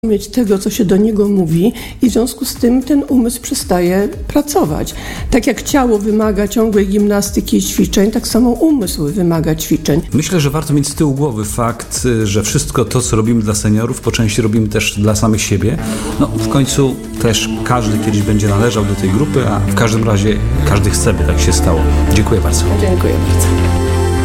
rozumieć tego, co się do niego mówi i w związku z tym ten umysł przestaje pracować. Tak jak ciało wymaga ciągłej gimnastyki i ćwiczeń, tak samo umysł wymaga ćwiczeń. Myślę, że warto mieć z tyłu głowy fakt, że wszystko to, co robimy dla seniorów, po części robimy też dla samych siebie. W końcu też każdy kiedyś będzie należał do tej grupy, a w każdym razie każdy chce, by tak się stało. Dziękuję bardzo. Dziękuję bardzo.